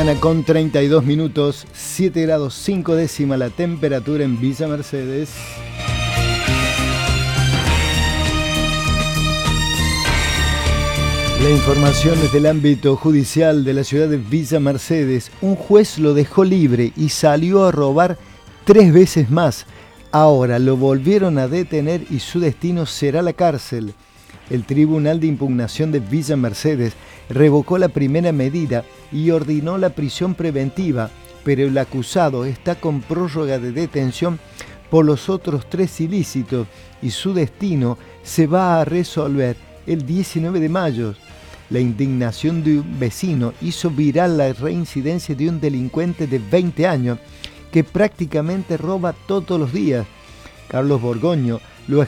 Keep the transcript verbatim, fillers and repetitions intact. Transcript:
mañana con treinta y dos minutos, siete grados cinco décimas la temperatura en Villa Mercedes. La información desde el ámbito judicial de la ciudad de Villa Mercedes. Un juez lo dejó libre y salió a robar tres veces más. Ahora lo volvieron a detener y su destino será la cárcel. El Tribunal de Impugnación de Villa Mercedes revocó la primera medida y ordenó la prisión preventiva, pero el acusado está con prórroga de detención por los otros tres ilícitos y su destino se va a resolver el diecinueve de mayo. La indignación de un vecino hizo viral la reincidencia de un delincuente de veinte años que prácticamente roba todos los días. Carlos Borgoño